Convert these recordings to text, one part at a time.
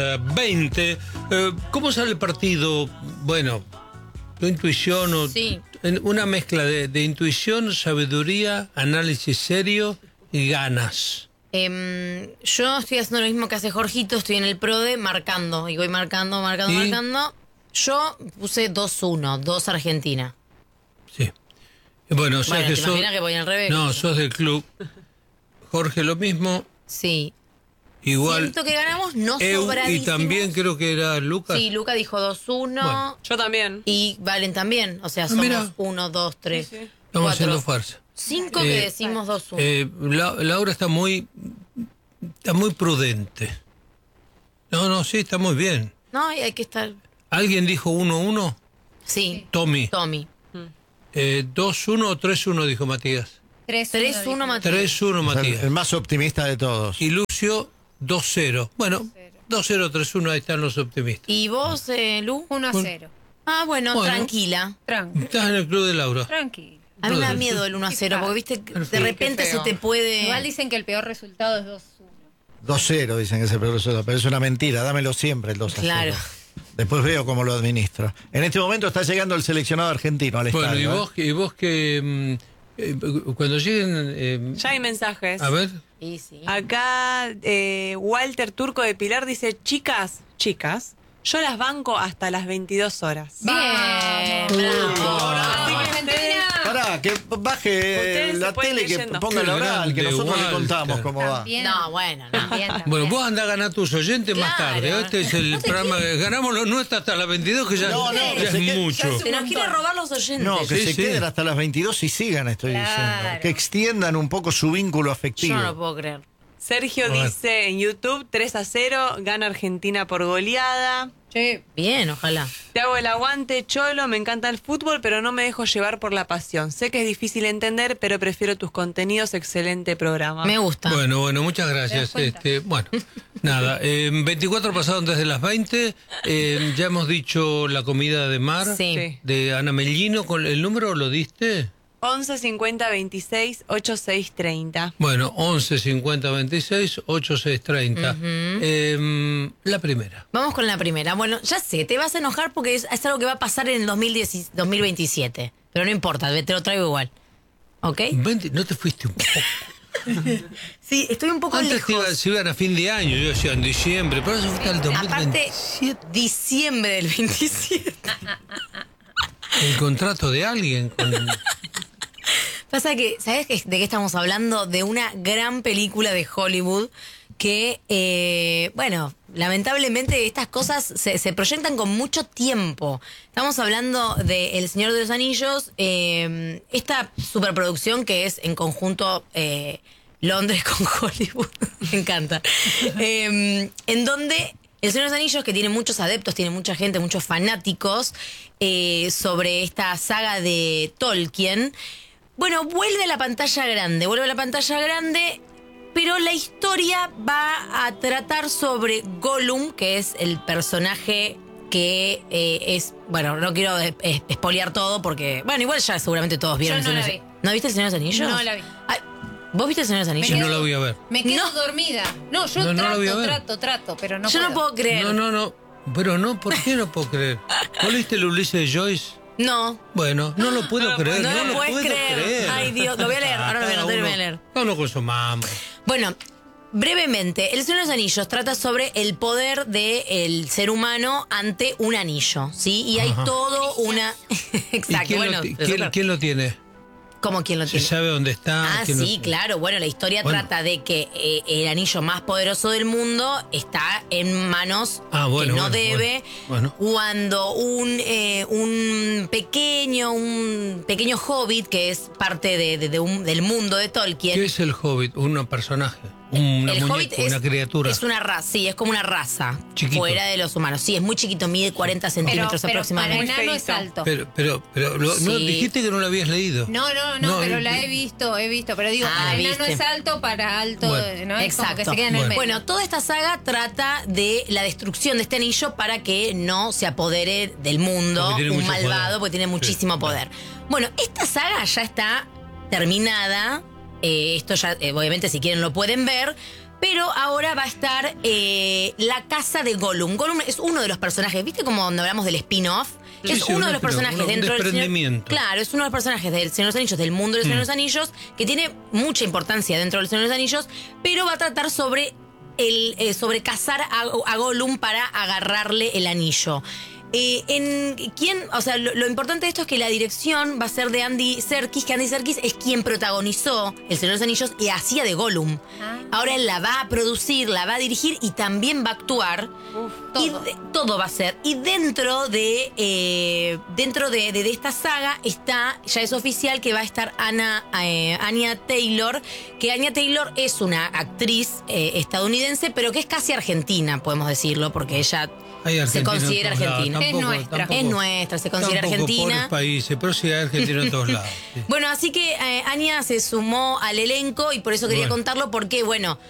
20. ¿Cómo sale el partido? Bueno, tu intuición o una mezcla de intuición, sabiduría, análisis serio y ganas. Yo estoy haciendo lo mismo que hace Jorgito, estoy en el PRODE marcando y voy marcando. Yo puse 2-1, 2 Argentina. Sí. Bueno, ¿te imaginas que voy al revés? No, sos del club. Jorge, lo mismo. Sí. Igual. Siento que ganamos, no sobradísimos. Y también creo que era Lucas. Sí, Lucas dijo 2-1. Bueno. Yo también. Y Valen también. O sea, somos 1, 2, 3. Sí. Estamos 4, haciendo fuerza. 5 que decimos 2-1. Laura está muy prudente. No, sí, está muy bien. No, hay que estar. ¿Alguien dijo 1-1? Sí. Tommy. 2-1 o 3-1 dijo Matías. 3-1 Matías. 3-1 Matías. El más optimista de todos. Y Lucio 2-0. Bueno, 2-0, 3-1, ahí están los optimistas. ¿Y vos, Lu? 1-0. Ah, bueno, tranquila. Estás en el club de Laura. Tranquilo. A mí me da miedo el 1-0, porque viste, de repente se te puede... Igual dicen que el peor resultado es 2-1. 2-0 dicen que es el peor resultado, pero es una mentira, dámelo siempre el 2-0. Claro. Después veo cómo lo administra. En este momento está llegando el seleccionado argentino al estadio. Bueno, y vos que cuando lleguen... Ya hay mensajes. A ver. Sí. Acá Walter Turco de Pilar dice, chicas, yo las banco hasta las 22 horas. Bien, bravo. Pará, que baje la tele, que ponga la oral, que nosotros le contamos cómo va. No, bueno, no. Bueno, vos andás a ganar a tus oyentes más tarde. Este es el programa. Ganamos los nuestros hasta las 22, que ya es mucho. Se nos quiere robar los oyentes. No, que se queden hasta las 22 y sigan, estoy diciendo. Que extiendan un poco su vínculo afectivo. Yo no lo puedo creer. Sergio dice en YouTube 3-0, gana Argentina por goleada. Sí. Bien, ojalá. Te hago el aguante, Cholo, me encanta el fútbol, pero no me dejo llevar por la pasión. Sé que es difícil entender, pero prefiero tus contenidos, excelente programa. Me gusta. Bueno, muchas gracias. Bueno, nada, 24 pasaron desde las 20, ya hemos dicho la comida de mar de Ana Mellino, ¿con el número lo diste? 11 50 26 86 30. Bueno, 11 50 26 86 30. La primera. Vamos con la primera. Bueno, ya sé, te vas a enojar porque es algo que va a pasar en el 2027. Pero no importa, te lo traigo igual. ¿Ok? ¿No te fuiste un poco? Sí, estoy un poco antes lejos. Se iban a fin de año, yo decía en diciembre, pero eso fue hasta el 2027. Aparte, diciembre del 27. El contrato de alguien con... Pasa que, ¿sabes de qué estamos hablando? De una gran película de Hollywood que, bueno, lamentablemente estas cosas se proyectan con mucho tiempo. Estamos hablando de El Señor de los Anillos, esta superproducción que es en conjunto Londres con Hollywood, me encanta, en donde El Señor de los Anillos, que tiene muchos adeptos, tiene mucha gente, muchos fanáticos sobre esta saga de Tolkien. Bueno, vuelve a la pantalla grande, pero la historia va a tratar sobre Gollum, que es el personaje que es... Bueno, no quiero espolear todo porque... Bueno, igual ya seguramente todos vieron. Yo no la vi. ¿No viste El Señor de los Anillos? No la vi. Ay, ¿vos viste El Señor de los Anillos? Yo no la voy a ver. Me quedo dormida. No, yo no la voy a ver. trato, pero no Yo puedo. no puedo creer. No. Pero no, ¿por qué no puedo creer? ¿Vos leíste el Ulises de Joyce? No. Bueno, no lo puedo creer. No lo puedo puedes creer. Ay, Dios, lo voy a leer. Ahora lo voy a anotar y lo voy a leer. No con su mamá. Bueno, brevemente, El Señor de los Anillos trata sobre el poder del ser humano ante un anillo, ¿sí? Y hay todo una... Exacto. ¿Quién lo tiene? ¿Cómo quién lo tiene? ¿Se sabe dónde está? Sí, claro. Bueno, la historia trata de que el anillo más poderoso del mundo está en manos que no debe. Bueno. Cuando un pequeño hobbit, que es parte del mundo de Tolkien. ¿Qué es el hobbit? Un personaje. Una muñeca, una criatura. Es una raza, sí, es como una raza. Chiquito. Fuera de los humanos. Sí, es muy chiquito, mide 40 centímetros aproximadamente. Para enano es alto. Pero no, dijiste que no lo habías leído. No, pero la he visto, pero digo, para enano es alto, para alto, ¿no? Es Exacto. como que se queda en el medio. Bueno, toda esta saga trata de la destrucción de este anillo para que no se apodere del mundo un malvado, porque tiene muchísimo poder. Bueno, esta saga ya está terminada. Esto ya, obviamente, si quieren lo pueden ver. Pero ahora va a estar la casa de Gollum. Gollum es uno de los personajes, ¿viste como cuando hablamos del spin-off? Sí, es uno de los personajes dentro del Señor. Claro, es uno de los personajes del Señor de los Anillos, del mundo del Señor de los Anillos, que tiene mucha importancia dentro del Señor de los Anillos, pero va a tratar sobre cazar a Gollum para agarrarle el anillo. Lo importante de esto es que la dirección va a ser de Andy Serkis, que Andy Serkis es quien protagonizó El Señor de los Anillos y hacía de Gollum. Ahora él la va a producir, la va a dirigir y también va a actuar. Todo va a ser. Y dentro de esta saga ya es oficial que va a estar Anya Taylor, que Anya Taylor es una actriz estadounidense, pero que es casi argentina, podemos decirlo, porque ella se considera argentina. Es nuestra, se considera argentina. Pobres países, pero sí hay argentino en todos lados. Sí. Bueno, así que Anya se sumó al elenco y por eso quería contarlo, porque,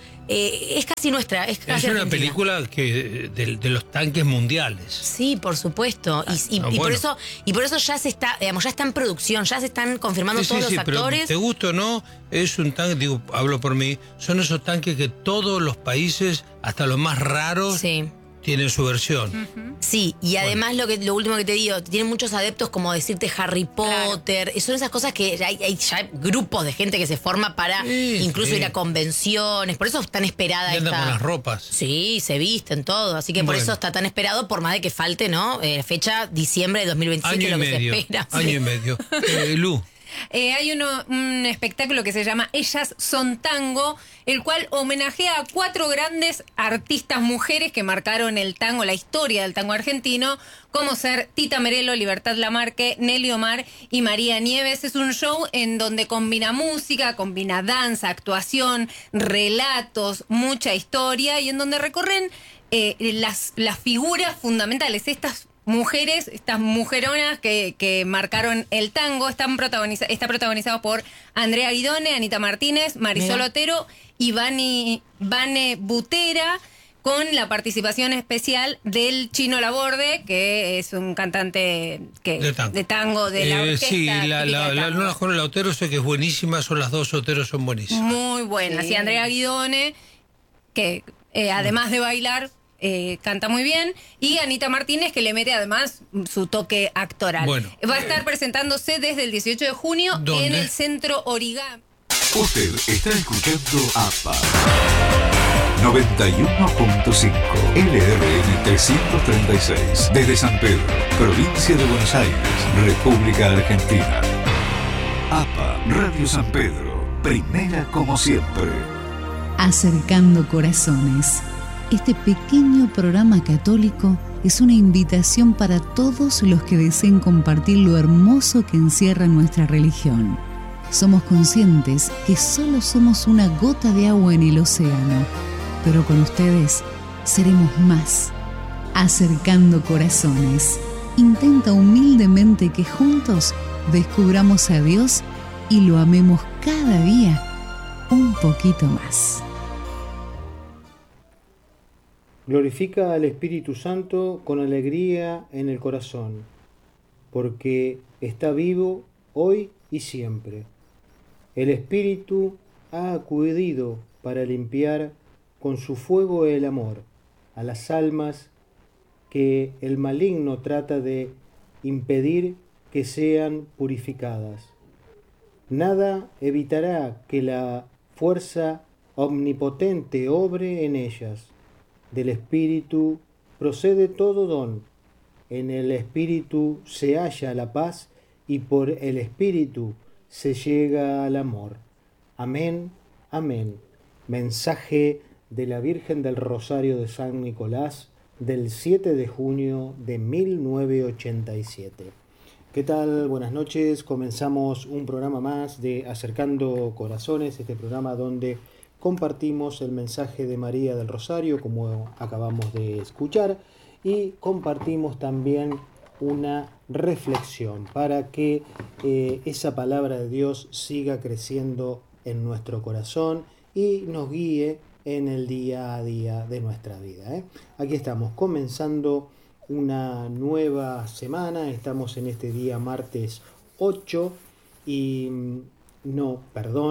es casi nuestra. Es casi una argentina. Película de los tanques mundiales. Sí, por supuesto. Y por eso ya se está, ya está en producción, ya se están confirmando todos los actores. Pero te gusta o no, es un tanque, hablo por mí, son esos tanques que todos los países, hasta los más raros, tienen su versión. Sí, y además lo último que te digo, tienen muchos adeptos, como decirte Harry Potter. Claro. Son esas cosas que hay ya grupos de gente que se forma para incluso ir a convenciones. Por eso es tan esperada esta. Andan con las ropas. Sí, se visten todo. Así que por eso está tan esperado, por más de que falte, ¿no? Fecha diciembre de 2027, lo que se espera. Año y medio. Lu. Hay un espectáculo que se llama Ellas son Tango, el cual homenajea a 4 grandes artistas mujeres que marcaron el tango, la historia del tango argentino, como ser Tita Merelo, Libertad Lamarque, Nelly Omar y María Nieves. Es un show en donde combina música, combina danza, actuación, relatos, mucha historia, y en donde recorren las figuras fundamentales, estas mujeronas que marcaron el tango. Está protagonizado por Andrea Guidone, Anita Martínez, Marisol Otero y Vane Butera, con la participación especial del Chino Laborde, que es un cantante de tango de la orquesta. Sí, la Otero sé que es buenísima, son las dos Oteros, son buenísimas. Muy buenas. Y Andrea Guidone, que además de bailar, canta muy bien, y Anita Martínez, que le mete además su toque actoral. Bueno, va a estar presentándose desde el 18 de junio en el Centro Origami. Usted está escuchando APA 91.5 LRN 336 desde San Pedro, provincia de Buenos Aires, República Argentina. APA Radio San Pedro, primera como siempre. Acercando corazones. Este pequeño programa católico es una invitación para todos los que deseen compartir lo hermoso que encierra nuestra religión. Somos conscientes que solo somos una gota de agua en el océano, pero con ustedes seremos más. Acercando corazones. Intenta humildemente que juntos descubramos a Dios y lo amemos cada día un poquito más. Glorifica al Espíritu Santo con alegría en el corazón, porque está vivo hoy y siempre. El Espíritu ha acudido para limpiar con su fuego el amor a las almas que el maligno trata de impedir que sean purificadas. Nada evitará que la fuerza omnipotente obre en ellas. Del Espíritu procede todo don. En el Espíritu se halla la paz y por el Espíritu se llega al amor. Amén, amén. Mensaje de la Virgen del Rosario de San Nicolás del 7 de junio de 1987. ¿Qué tal? Buenas noches. Comenzamos un programa más de Acercando Corazones, este programa donde compartimos el mensaje de María del Rosario, como acabamos de escuchar, y compartimos también una reflexión para que esa palabra de Dios siga creciendo en nuestro corazón y nos guíe en el día a día de nuestra vida. Aquí estamos comenzando una nueva semana, estamos en este día martes 8 y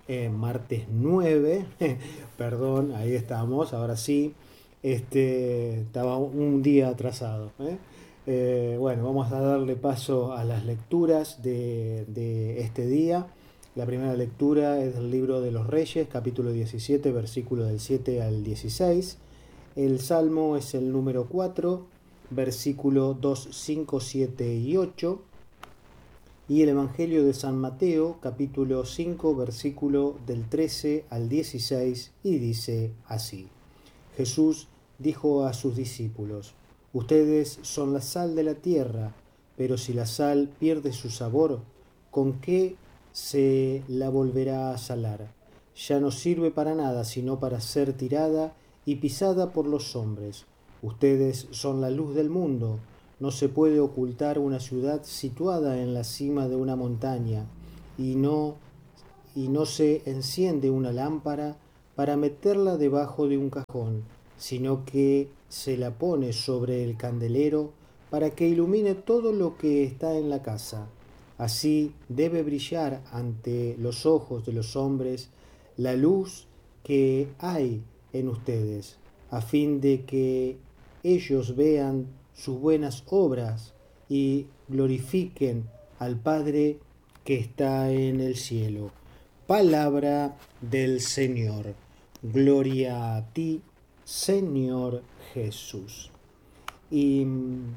martes 9, perdón, ahí estamos, ahora sí, estaba un día atrasado. Bueno, vamos a darle paso a las lecturas de este día. La primera lectura es del libro de los Reyes, capítulo 17, versículo del 7 al 16. El salmo es el número 4, versículo 2, 5, 7 y 8. Y el Evangelio de San Mateo, capítulo 5, versículo del 13 al 16, y dice así: Jesús dijo a sus discípulos: Ustedes son la sal de la tierra, pero si la sal pierde su sabor, ¿con qué se la volverá a salar? Ya no sirve para nada, sino para ser tirada y pisada por los hombres. Ustedes son la luz del mundo. No se puede ocultar una ciudad situada en la cima de una montaña, y no se enciende una lámpara para meterla debajo de un cajón, sino que se la pone sobre el candelero para que ilumine todo lo que está en la casa. Así debe brillar ante los ojos de los hombres la luz que hay en ustedes, a fin de que ellos vean sus buenas obras y glorifiquen al Padre que está en el cielo. Palabra del Señor. Gloria a ti, Señor Jesús. Y en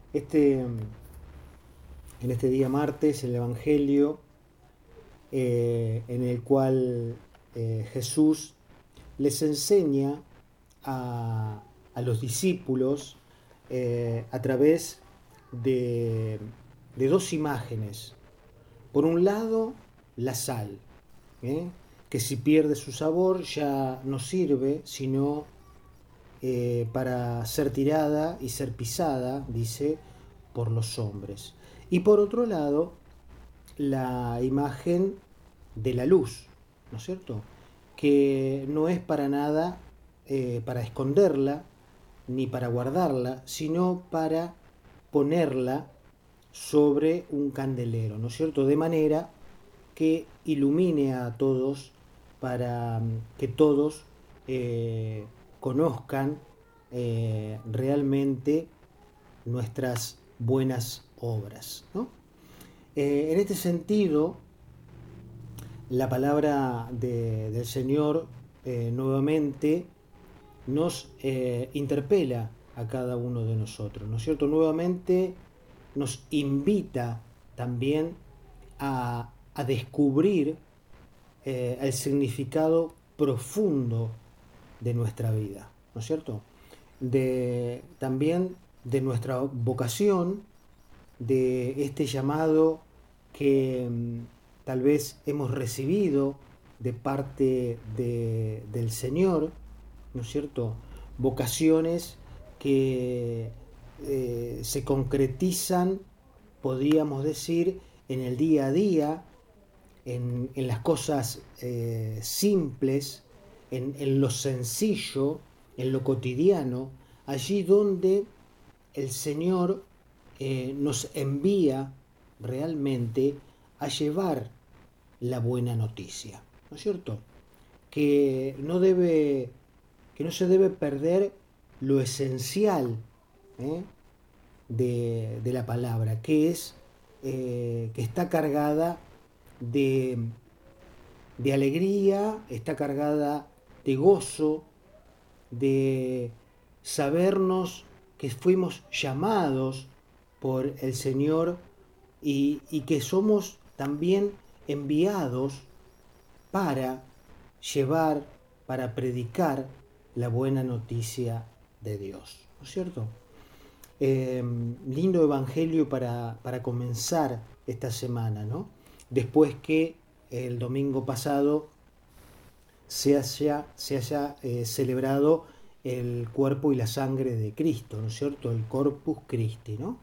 este día martes, el Evangelio en el cual Jesús les enseña a los discípulos a través de dos imágenes. Por un lado, la sal, que si pierde su sabor ya no sirve, sino para ser tirada y ser pisada, dice, por los hombres. Y por otro lado, la imagen de la luz, ¿no es cierto?, que no es para nada para esconderla ni para guardarla, sino para ponerla sobre un candelero, ¿no es cierto?, de manera que ilumine a todos, para que todos conozcan realmente nuestras buenas obras, ¿no? En este sentido, la palabra del Señor nuevamente nos interpela a cada uno de nosotros, ¿no es cierto? Nuevamente nos invita también a descubrir el significado profundo de nuestra vida, ¿no es cierto? También de nuestra vocación, de este llamado que tal vez hemos recibido de parte del Señor, ¿no es cierto? Vocaciones que se concretizan, podríamos decir, en el día a día, en las cosas simples, en lo sencillo, en lo cotidiano, allí donde el Señor nos envía realmente a llevar la buena noticia, ¿no es cierto? Que no se debe perder lo esencial de la palabra, que es que está cargada de alegría, está cargada de gozo, de sabernos que fuimos llamados por el Señor y que somos también enviados para llevar, para predicar la buena noticia de Dios, ¿no es cierto? Lindo evangelio para comenzar esta semana, ¿no? Después que el domingo pasado se haya celebrado el cuerpo y la sangre de Cristo, ¿no es cierto? El Corpus Christi, ¿no?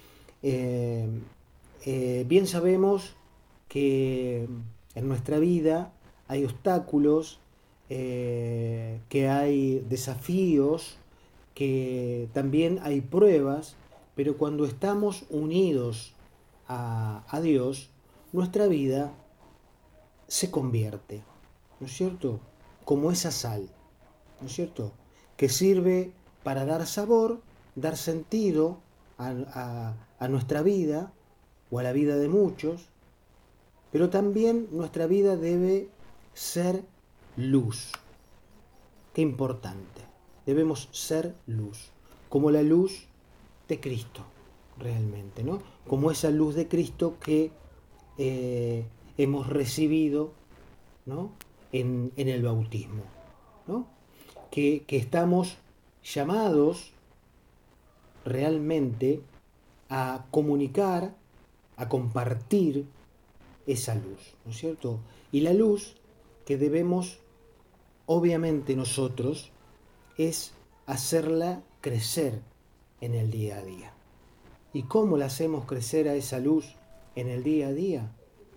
Bien sabemos que en nuestra vida hay obstáculos, que hay desafíos, que también hay pruebas, pero cuando estamos unidos a Dios, nuestra vida se convierte, ¿no es cierto?, como esa sal, ¿no es cierto?, que sirve para dar sabor, dar sentido a nuestra vida o a la vida de muchos, pero también nuestra vida debe ser luz. Qué importante. Debemos ser luz, como la luz de Cristo, realmente, ¿no? Como esa luz de Cristo que hemos recibido, ¿no?, en el bautismo, ¿no? Que estamos llamados realmente a comunicar, a compartir esa luz, ¿no es cierto? Y la luz que debemos, obviamente nosotros, es hacerla crecer en el día a día. ¿Y cómo la hacemos crecer a esa luz en el día a día?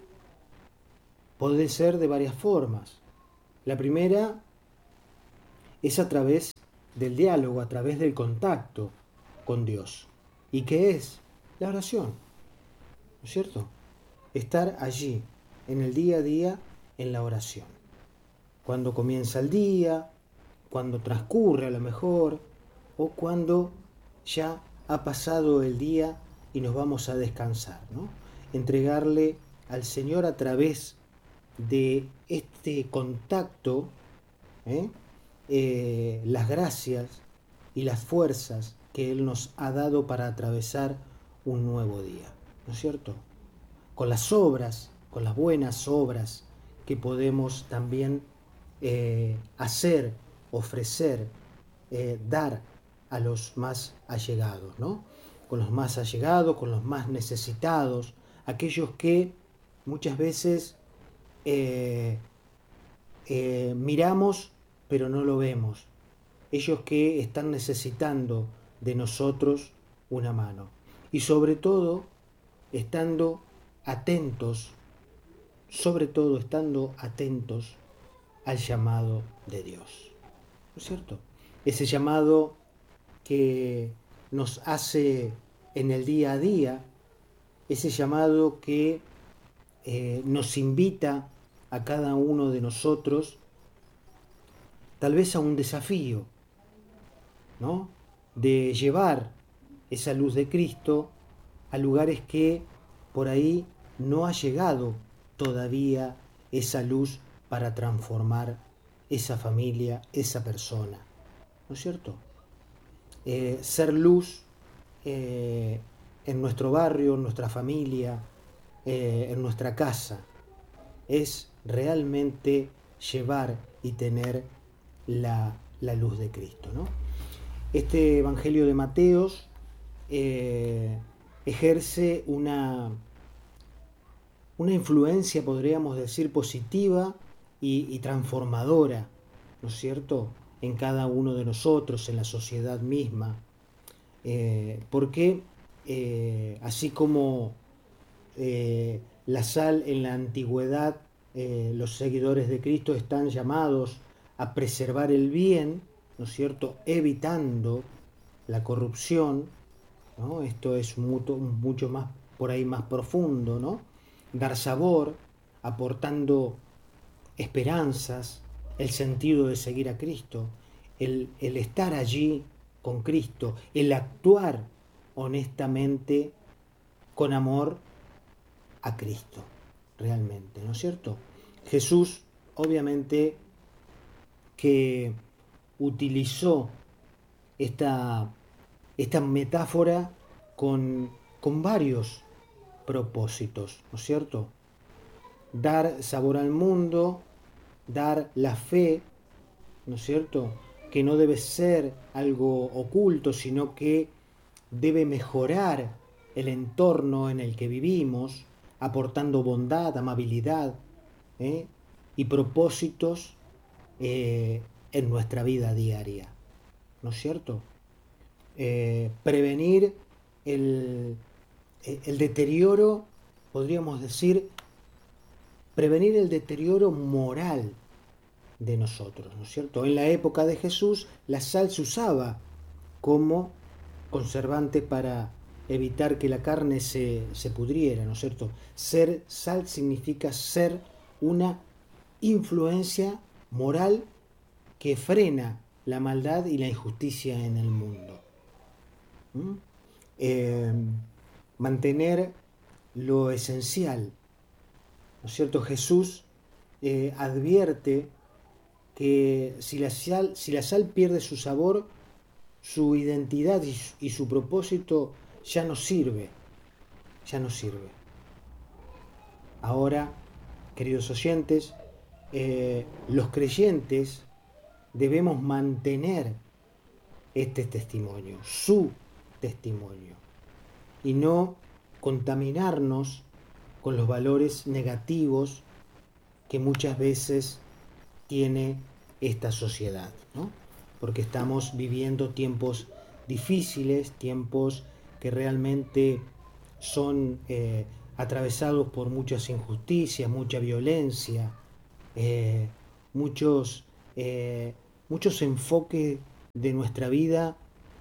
Puede ser de varias formas. La primera es a través del diálogo, a través del contacto con Dios. ¿Y qué es? La oración, ¿no es cierto? Estar allí, en el día a día, en la oración. Cuando comienza el día, cuando transcurre a lo mejor, o cuando ya ha pasado el día y nos vamos a descansar, ¿no? Entregarle al Señor a través de este contacto las gracias y las fuerzas que Él nos ha dado para atravesar un nuevo día, ¿no es cierto? Con las obras, con las buenas obras que podemos también hacer, ofrecer, dar a los más allegados, ¿no? Con los más allegados, con los más necesitados, aquellos que muchas veces miramos pero no lo vemos, ellos que están necesitando de nosotros una mano, y sobre todo estando atentos al llamado de Dios, ¿no es cierto? Ese llamado que nos hace en el día a día, ese llamado que nos invita a cada uno de nosotros tal vez a un desafío, ¿no?, de llevar esa luz de Cristo a lugares que por ahí no ha llegado todavía esa luz para transformar esa familia, esa persona, ¿no es cierto? Ser luz en nuestro barrio, en nuestra familia, en nuestra casa, es realmente llevar y tener la luz de Cristo, ¿no? Este Evangelio de Mateos ejerce una influencia, podríamos decir, positiva y transformadora, ¿no es cierto?, en cada uno de nosotros, en la sociedad misma, porque así como la sal en la antigüedad, los seguidores de Cristo están llamados a preservar el bien, ¿no es cierto?, evitando la corrupción, ¿no? Esto es mucho más, por ahí más profundo, ¿no? Dar sabor, aportando esperanzas, el sentido de seguir a Cristo, el estar allí con Cristo, el actuar honestamente con amor a Cristo, realmente, ¿no es cierto? Jesús, obviamente, que utilizó esta metáfora con varios propósitos, ¿no es cierto? Dar sabor al mundo, dar la fe, ¿no es cierto?, que no debe ser algo oculto, sino que debe mejorar el entorno en el que vivimos, aportando bondad, amabilidad y propósitos en nuestra vida diaria, ¿no es cierto? Prevenir el deterioro, podríamos decir, prevenir el deterioro moral de nosotros, ¿no es cierto? En la época de Jesús, la sal se usaba como conservante para evitar que la carne se pudriera, ¿no es cierto? Ser sal significa ser una influencia moral que frena la maldad y la injusticia en el mundo. Mantener lo esencial, ¿no es cierto? Jesús advierte que si la sal pierde su sabor, su identidad y su propósito ya no sirve. Ahora, queridos oyentes, los creyentes debemos mantener este testimonio, su testimonio, y no contaminarnos con los valores negativos que muchas veces tiene esta sociedad, ¿no? Porque estamos viviendo tiempos difíciles, tiempos que realmente son atravesados por muchas injusticias, mucha violencia, muchos enfoques de nuestra vida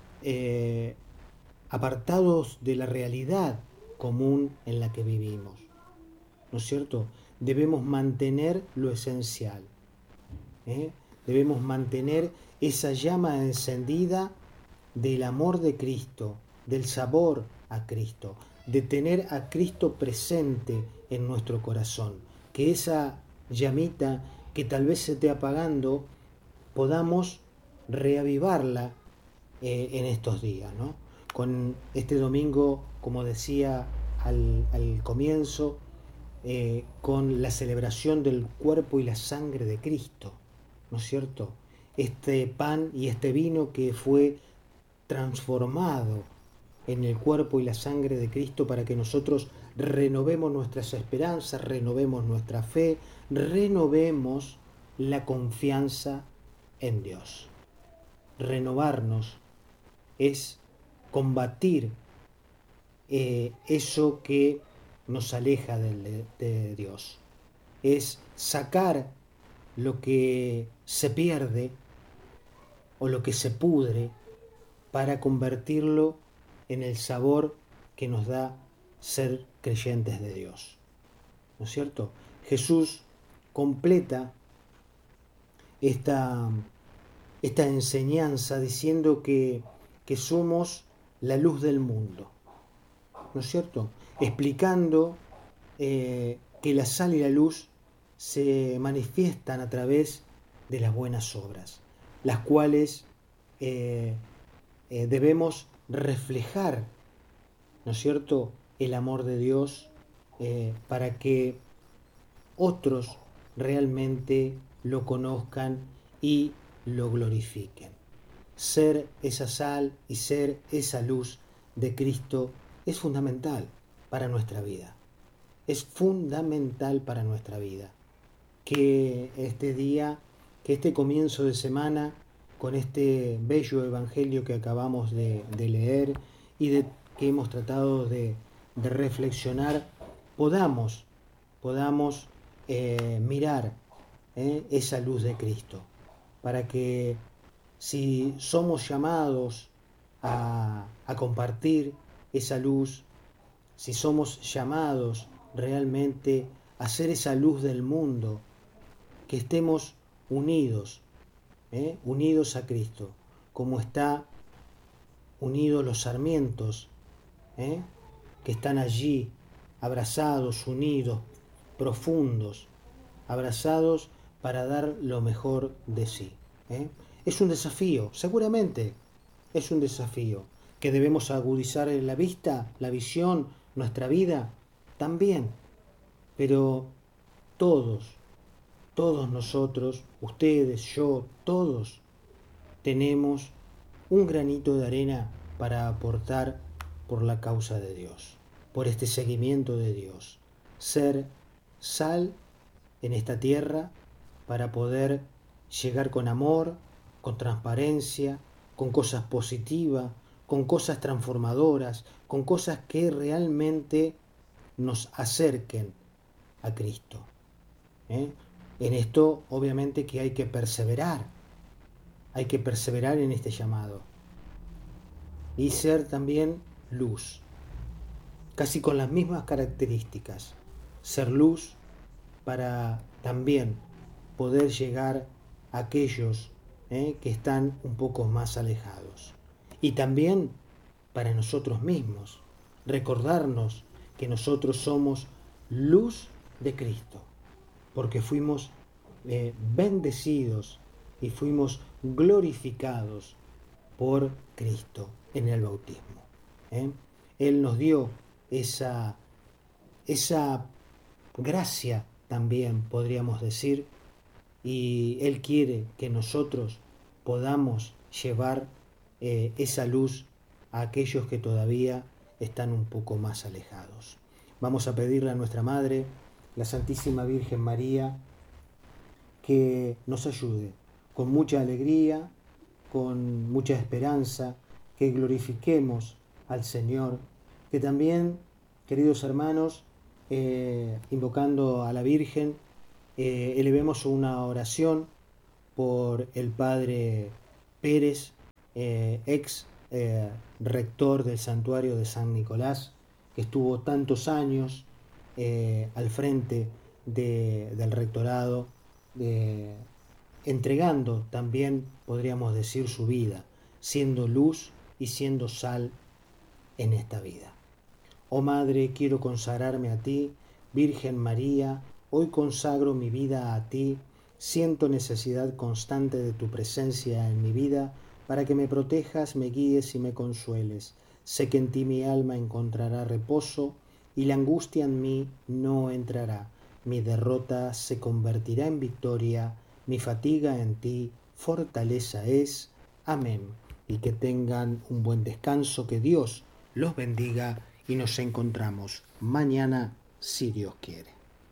apartados de la realidad común en la que vivimos, ¿no es cierto? Debemos mantener lo esencial, debemos mantener esa llama encendida del amor de Cristo, del sabor a Cristo, de tener a Cristo presente en nuestro corazón, que esa llamita que tal vez se esté apagando, podamos reavivarla en estos días, ¿no? Con este domingo, como decía al comienzo, con la celebración del cuerpo y la sangre de Cristo, ¿no es cierto? Este pan y este vino que fue transformado en el cuerpo y la sangre de Cristo para que nosotros renovemos nuestras esperanzas, renovemos nuestra fe, renovemos la confianza en Dios. Renovarnos es combatir eso que nos aleja de Dios. Es sacar lo que se pierde o lo que se pudre para convertirlo en el sabor que nos da ser creyentes de Dios. ¿No es cierto? Jesús completa esta enseñanza diciendo que somos la luz del mundo, ¿no es cierto? Explicando que la sal y la luz se manifiestan a través de las buenas obras, las cuales debemos reflejar, ¿no es cierto?, el amor de Dios para que otros realmente lo conozcan y lo glorifiquen. Ser esa sal y ser esa luz de Cristo es fundamental para nuestra vida. Es fundamental para nuestra vida. Que este día, que este comienzo de semana, con este bello evangelio que acabamos de leer y que hemos tratado de reflexionar, podamos mirar esa luz de Cristo, para que si somos llamados a compartir esa luz, si somos llamados realmente a ser esa luz del mundo, que estemos unidos a Cristo, como está unidos los sarmientos, que están allí abrazados, unidos, profundos, abrazados para dar lo mejor de sí. Es un desafío, seguramente es un desafío, que debemos agudizar en la vista, la visión, nuestra vida también, pero todos nosotros, ustedes, yo, todos tenemos un granito de arena para aportar por la causa de Dios, por este seguimiento de Dios. Ser sal en esta tierra para poder llegar con amor, con transparencia, con cosas positivas, con cosas transformadoras, con cosas que realmente nos acerquen a Cristo. En esto obviamente que hay que perseverar en este llamado y ser también luz, casi con las mismas características, ser luz para también poder llegar a aquellos que están un poco más alejados. Y también para nosotros mismos, recordarnos que nosotros somos luz de Cristo, porque fuimos bendecidos y fuimos glorificados por Cristo en el bautismo. Él nos dio esa gracia también, podríamos decir, y Él quiere que nosotros podamos llevar esa luz a aquellos que todavía están un poco más alejados. Vamos a pedirle a nuestra Madre, la Santísima Virgen María, que nos ayude con mucha alegría, con mucha esperanza, que glorifiquemos al Señor, que también, queridos hermanos, invocando a la Virgen, elevemos una oración por el Padre Pérez, ex rector del santuario de San Nicolás, que estuvo tantos años al frente del rectorado, entregando también, podríamos decir, su vida, siendo luz y siendo sal en esta vida. Oh Madre, quiero consagrarme a ti, Virgen María, hoy consagro mi vida a ti, siento necesidad constante de tu presencia en mi vida, para que me protejas, me guíes y me consueles. Sé que en ti mi alma encontrará reposo, y la angustia en mí no entrará. Mi derrota se convertirá en victoria, mi fatiga en ti fortaleza es. Amén. Y que tengan un buen descanso, que Dios los bendiga, y nos encontramos mañana, si Dios quiere.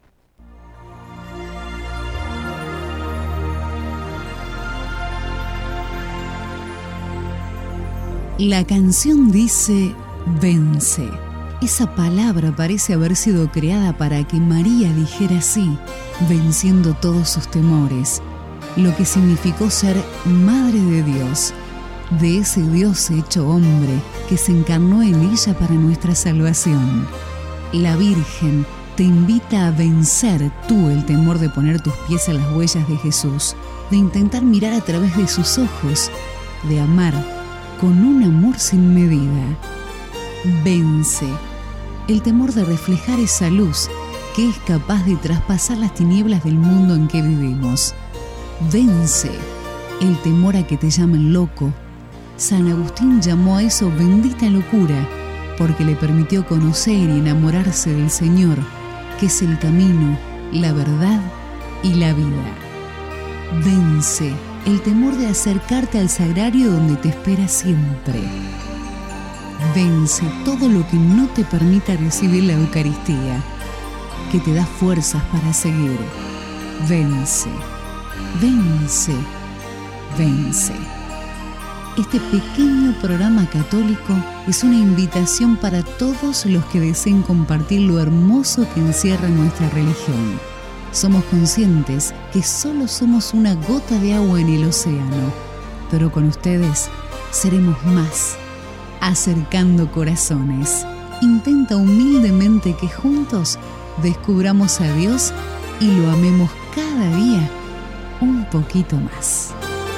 La canción dice vence. Esa palabra parece haber sido creada para que María dijera sí, venciendo todos sus temores, lo que significó ser Madre de Dios, de ese Dios hecho hombre que se encarnó en ella para nuestra salvación. La Virgen te invita a vencer tú el temor de poner tus pies en las huellas de Jesús, de intentar mirar a través de sus ojos, de amar con un amor sin medida. Vence el temor de reflejar esa luz que es capaz de traspasar las tinieblas del mundo en que vivimos. Vence el temor a que te llamen loco. San Agustín llamó a eso bendita locura, porque le permitió conocer y enamorarse del Señor, que es el camino, la verdad y la vida. Vence el temor de acercarte al sagrario donde te espera siempre. Vence todo lo que no te permita recibir la Eucaristía, que te da fuerzas para seguir. Vence, vence, vence. Este pequeño programa católico es una invitación para todos los que deseen compartir lo hermoso que encierra nuestra religión. Somos conscientes que solo somos una gota de agua en el océano, pero con ustedes seremos más. Acercando corazones. Intenta humildemente que juntos descubramos a Dios y lo amemos cada día un poquito más.